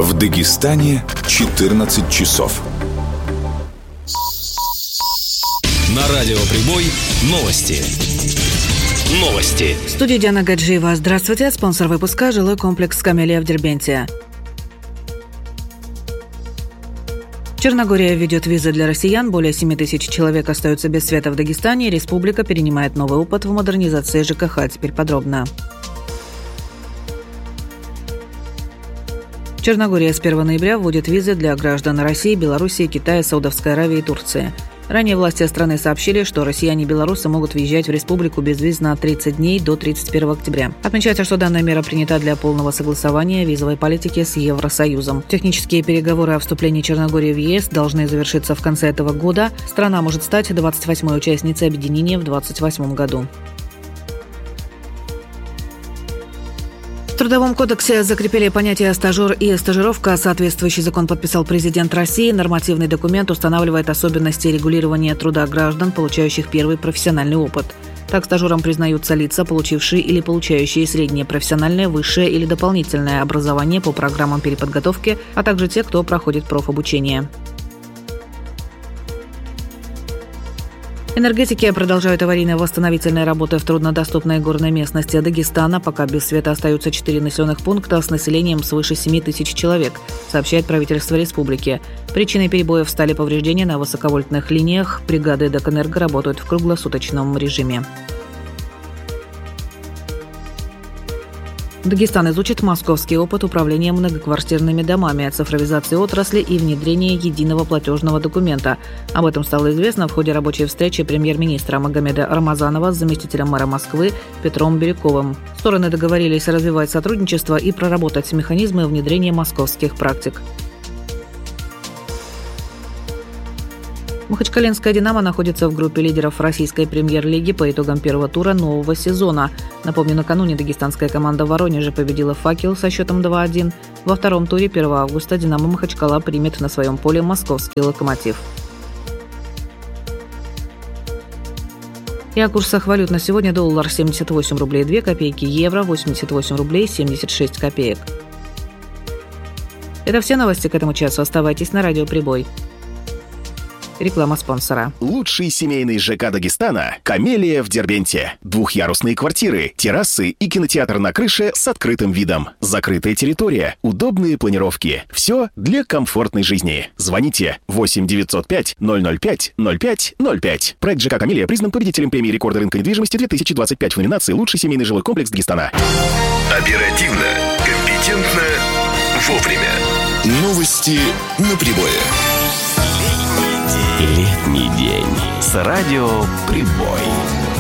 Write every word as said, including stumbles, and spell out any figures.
В Дагестане четырнадцать часов. На радио «Прибой» новости. Новости. В студии Диана Гаджиева. Здравствуйте. Спонсор выпуска – жилой комплекс «Камелия» в Дербенте. Черногория введет визы для россиян. Более семь тысяч человек остаются без света в Дагестане. Республика перенимает новый опыт в модернизации ЖКХ. Теперь подробно. Черногория с первого ноября вводит визы для граждан России, Белоруссии, Китая, Саудовской Аравии и Турции. Ранее власти страны сообщили, что россияне и белорусы могут въезжать в республику без виз на тридцать дней до тридцать первого октября. Отмечается, что данная мера принята для полного согласования визовой политики с Евросоюзом. Технические переговоры о вступлении Черногории в ЕС должны завершиться в конце этого года. Страна может стать двадцать восьмой участницей объединения в двадцать восьмом году. В Трудовом кодексе закрепили понятия «стажер» и «стажировка». Соответствующий закон подписал президент России. Нормативный документ устанавливает особенности регулирования труда граждан, получающих первый профессиональный опыт. Так, стажером признаются лица, получившие или получающие среднее профессиональное, высшее или дополнительное образование по программам переподготовки, а также те, кто проходит профобучение. Энергетики продолжают аварийно-восстановительные работы в труднодоступной горной местности Дагестана. Пока без света остаются четыре населенных пункта с населением свыше семи тысяч человек, сообщает правительство республики. Причиной перебоев стали повреждения на высоковольтных линиях. Бригады Докэнерго работают в круглосуточном режиме. Дагестан изучит московский опыт управления многоквартирными домами, цифровизации отрасли и внедрения единого платежного документа. Об этом стало известно в ходе рабочей встречи премьер-министра Магомеда Рамазанова с заместителем мэра Москвы Петром Бирюковым. Стороны договорились развивать сотрудничество и проработать механизмы внедрения московских практик. Махачкалинская «Динамо» находится в группе лидеров российской премьер-лиги по итогам первого тура нового сезона. Напомню, накануне дагестанская команда в Воронеже победила «Факел» со счетом два один. Во втором туре первого августа «Динамо» Махачкала примет на своем поле московский «Локомотив». И о курсах валют на сегодня: доллар семьдесят восемь рублей две копейки, евро восемьдесят восемь рублей семьдесят шесть копеек. Это все новости к этому часу. Оставайтесь на радио «Прибой». Реклама спонсора. Лучший семейный ЖК Дагестана – «Камелия» в Дербенте. Двухъярусные квартиры, террасы и кинотеатр на крыше с открытым видом. Закрытая территория, удобные планировки. Все для комфортной жизни. Звоните восемь девятьсот пять ноль ноль пять ноль пять ноль пять. Проект ЖК «Камелия» признан победителем премии рекорда рынка недвижимости две тысячи двадцать пять в номинации «Лучший семейный жилой комплекс Дагестана». Оперативно, компетентно, вовремя. Новости на Прибое. Летний день с радио «Прибой».